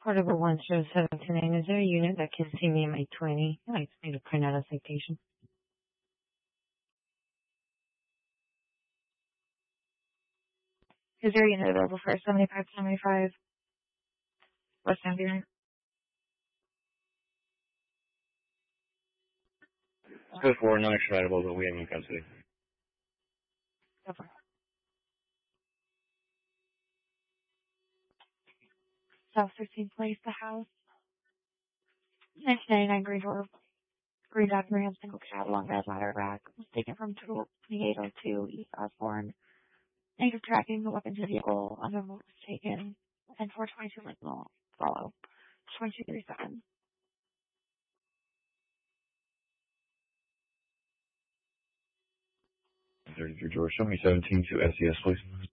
Portable 1 shows 729. Is there a unit that can see me in my 20? I just need to print out a citation. Is there a unit available for 7575 West End unit? Code 4, non-extraditable, but we have in custody. Go for it. South 13th Place, the house. 1999 Green Door. Green Dot Ram, single cab, long red ladder rack. Was taken from 2802 East Osborne. Negative tracking, the weapon to the vehicle. Under was taken. And 422 Lincoln follow. 2237. 33 George, show me 17 to SES, please.